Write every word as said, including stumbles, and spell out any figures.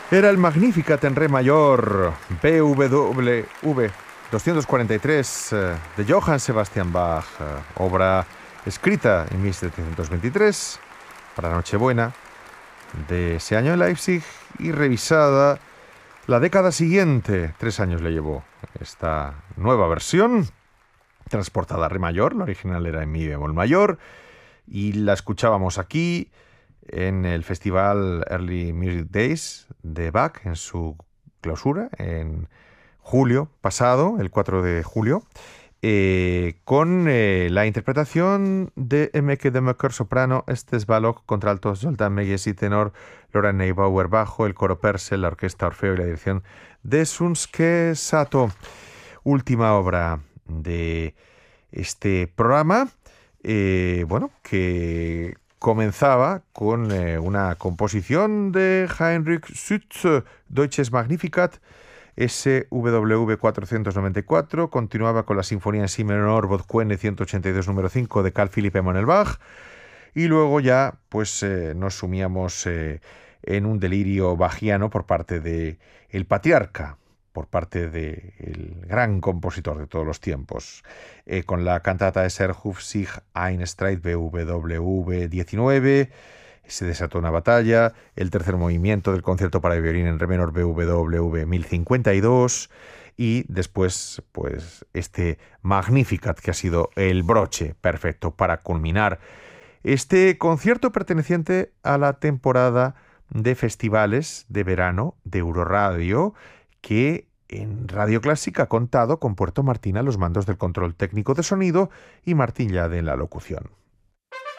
Era el Magnificat en re mayor, B W V doscientos cuarenta y tres, eh, de Johann Sebastian Bach, eh, obra escrita en mil setecientos veintitrés para Nochebuena de ese año en Leipzig y revisada la década siguiente. Tres años le llevó esta nueva versión, transportada a re mayor. La original era en mi bemol mayor y la escuchábamos aquí en el festival Early Music Days de Bach, en su clausura, en julio pasado, el cuatro de julio, eh, con eh, la interpretación de Emmeke Demeker, soprano, Estes Balog, contraltos, Zoltán Meyers y tenor, Laura Neubauer, bajo, el coro Purcell, la orquesta Orfeo y la dirección de Shunsuke Sato. Última obra de este programa, eh, bueno, que comenzaba con eh, una composición de Heinrich Schütz, Deutsches Magnificat, S W V cuatrocientos noventa y cuatro, continuaba con la Sinfonía en Si menor, Bothquene ciento ochenta y dos, número cinco, de Carl Philipp Emanuel Bach, y luego ya pues eh, nos sumíamos eh, en un delirio bachiano por parte de el patriarca, por parte del gran compositor de todos los tiempos, eh, con la cantata de Serhuf sich ein Streit B W V diecinueve, se desató una batalla, el tercer movimiento del concierto para violín en re menor B W V mil cincuenta y dos, y después pues este Magnificat, que ha sido el broche perfecto para culminar este concierto perteneciente a la temporada de festivales de verano de Euroradio, que en Radio Clásica ha contado con Puerto Martín a los mandos del control técnico de sonido y Martín Llade en la locución.